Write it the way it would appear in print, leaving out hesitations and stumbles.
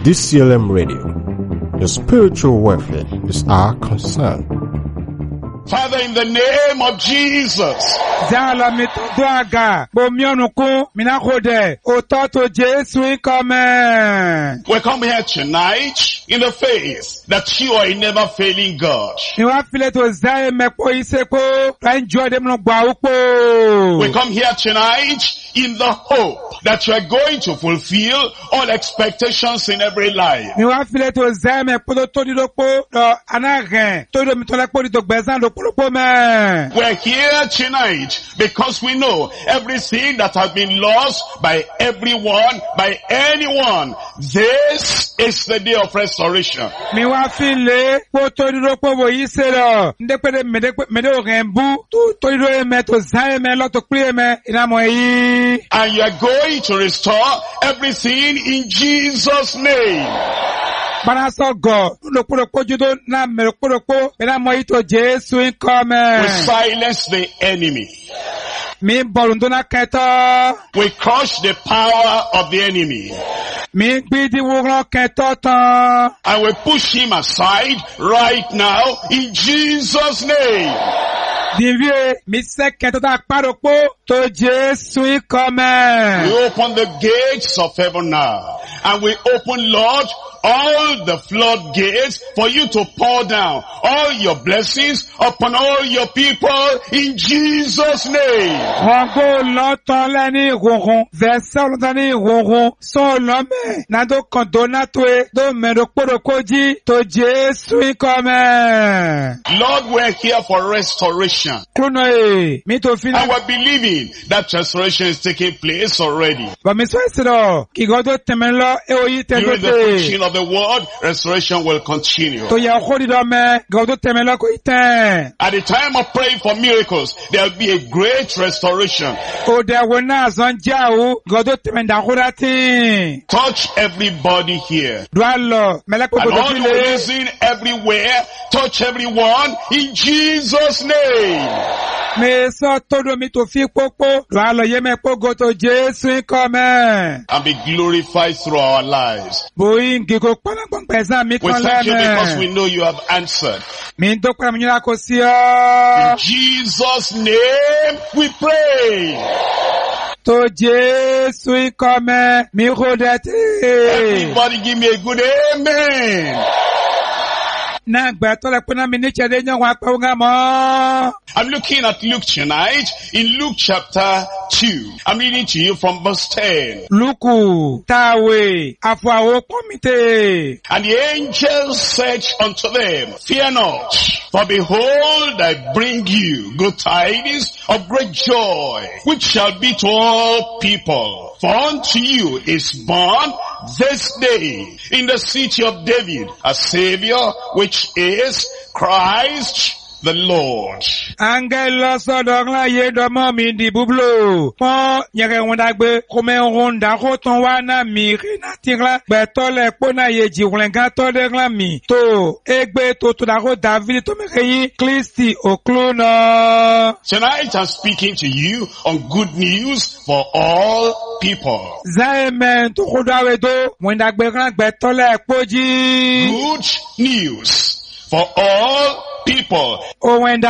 DCLM Radio. Your spiritual welfare is our concern. Father, in the name of Jesus, Zala mitodoaga bomionuku minakode ototo Jesu come. we come here tonight in the faith that you are a never failing God. Ni wa file to zae mepo iseko enjoy dem no gba upo. We come here tonight in the hope that you are going to fulfill all expectations in every life. Ni wa file to zae mepo to didopo do anagen to do mitolekpo di gbezan do polopo me. We're here tonight because we know everything that has been lost by everyone, by anyone. This is the day of restoration. Mi wa file po to didopo bo iselo ndepede mede ogenbu to dido me to zae me lo to prie me ina mo yi. And you are going to restore everything in Jesus' name. Banaso God, lokpo judo na melokpo bena mo ito Jesu We come. silence the enemy. Mi bolundona keto, We crush the power of the enemy. mi gbidi wuro keto tan. And we push him aside right now in Jesus' name. Divie mi se keto ta parokpo to Jesu come. We open the gates of heaven now. And we open, Lord, all the floodgates for you to pour down all your blessings upon all your people in Jesus' name. Rongo loton leni ronron, versa lotani ronron, son lome, nado kondonatwe, do merokporokoji to Jesu come. Lord, we're here for restoration. Kuno e, mi to fina. And we're believing that restoration is taking place already. Ba mi so esiro, ki godo temelo e oyi During the tegote. preaching of the word, restoration will continue. To ya khodi do me, godo temelo ko iten. At the time of praying for miracles, there will be a great restoration. O de wona zonjao, godo temenda khurati. Touch everybody here. Dwalo, melako And godo all you file. listen everywhere, touch everyone in Jesus' name. Me so todo mi to fi popo. Dwalo ye me pogo to Jesu come. And be glorified through our lives. Boyin gigo pana gbon pesa mi We kan thank you because we le. know you have answered. Mi to kwa mi la ko si In o. Jesus' name we pray. To Jesu come. Mi khodete. Everybody give me a good amen. Na gba to le pona mi ni chede nyan wa pa nga mo. I'm looking at Luke tonight in Luke chapter 2. I'm reading to you from verse 10. Luku tawe afwa komite. And the angel said unto them, fear not, for behold, I bring you good tidings of great joy, which shall be to all people. For unto you is born this day in the city of David a Savior, which is Christ the Lord. Angelo sodogla ye do mo mi di bublo. Po yere wonda gbe kome ronda ko ton wa na mi na tigla gbe to le po na ye ji wlenga to de gla mi. To egbe to da ko David to me yi Christi oklono. Tonight I'm speaking to you on good news for all people. Zaemen to ko dawe do wonda gbe gla gbe to le poji. Good news for all people. O wenda